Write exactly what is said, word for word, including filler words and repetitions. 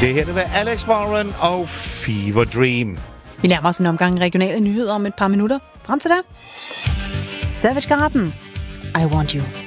Det her det var Alex Warren og Fever Dream. Vi nærmer os en omgang regionale nyheder om et par minutter. Frem til da. Savage Garden. I Want You.